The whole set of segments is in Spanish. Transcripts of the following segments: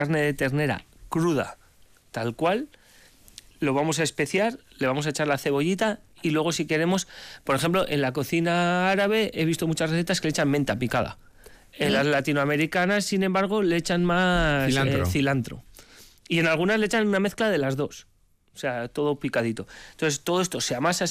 carne de ternera cruda, tal cual, lo vamos a especiar, le vamos a echar la cebollita y luego si queremos, por ejemplo, en la cocina árabe he visto muchas recetas que le echan menta picada. En las latinoamericanas, sin embargo, le echan más cilantro. Y en algunas le echan una mezcla de las dos. O sea, todo picadito. Entonces, todo esto se amasa.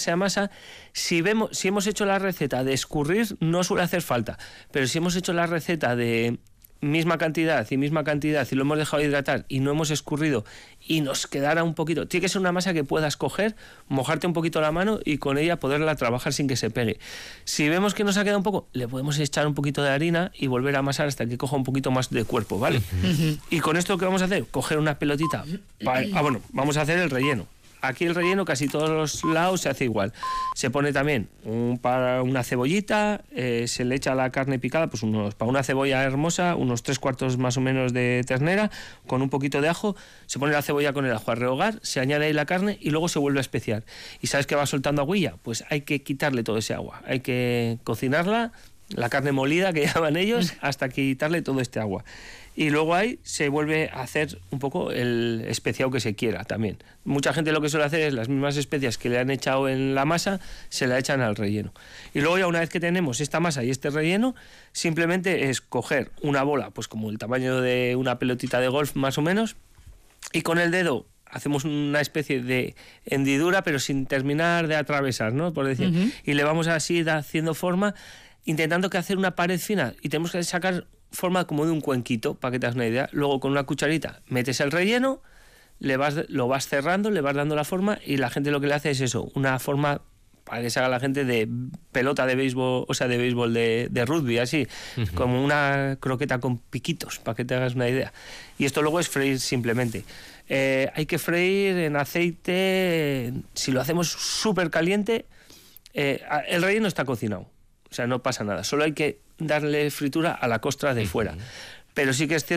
Si hemos hecho la receta de escurrir, no suele hacer falta. Pero si hemos hecho la receta de misma cantidad y lo hemos dejado hidratar y no hemos escurrido y nos quedara un poquito, tiene que ser una masa que puedas coger, mojarte un poquito la mano y con ella poderla trabajar sin que se pegue. Si vemos que nos ha quedado un poco, le podemos echar un poquito de harina y volver a amasar hasta que coja un poquito más de cuerpo, ¿vale? Y con esto, ¿qué vamos a hacer? Coger una pelotita. Vamos a hacer el relleno. Aquí el relleno casi todos los lados se hace igual. Se pone también una cebollita, se le echa la carne picada, pues para una cebolla hermosa, unos 3/4 más o menos de ternera, con un poquito de ajo, se pone la cebolla con el ajo a rehogar, se añade ahí la carne y luego se vuelve a especiar. ¿Y sabes que va soltando agüilla? Pues hay que quitarle todo ese agua, hay que cocinarla, la carne molida que llaman ellos, hasta quitarle todo este agua. Y luego ahí se vuelve a hacer un poco el especiado que se quiera también. Mucha gente lo que suele hacer es las mismas especias que le han echado en la masa, se la echan al relleno. Y luego ya una vez que tenemos esta masa y este relleno, simplemente es coger una bola, pues como el tamaño de una pelotita de golf más o menos, y con el dedo hacemos una especie de hendidura, pero sin terminar de atravesar, ¿no? Por decir. Y le vamos así haciendo forma, intentando que hacer una pared fina, y tenemos que sacar forma como de un cuenquito, para que te hagas una idea. Luego con una cucharita metes el relleno, lo vas cerrando, le vas dando la forma, y la gente lo que le hace es eso, una forma para que se haga la gente de pelota de béisbol, o sea, de béisbol de rugby, así, como una croqueta con piquitos, para que te hagas una idea. Y esto luego es freír simplemente. Hay que freír en aceite, si lo hacemos súper caliente, el relleno está cocinado. O sea, no pasa nada. Solo hay que darle fritura a la costra de fuera. Pero sí que es cierto